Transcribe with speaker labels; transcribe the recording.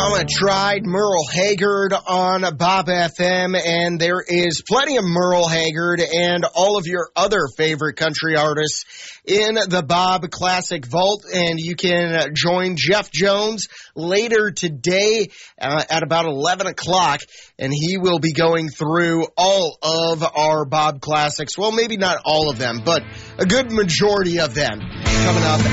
Speaker 1: I tried Merle Haggard on Bob FM, and there is plenty of Merle Haggard and all of your other favorite country artists in the Bob Classic Vault, and you can join Jeff Jones later today at about 11 o'clock, and he will be going through all of our Bob Classics. Well, maybe not all of them, but a good majority of them coming up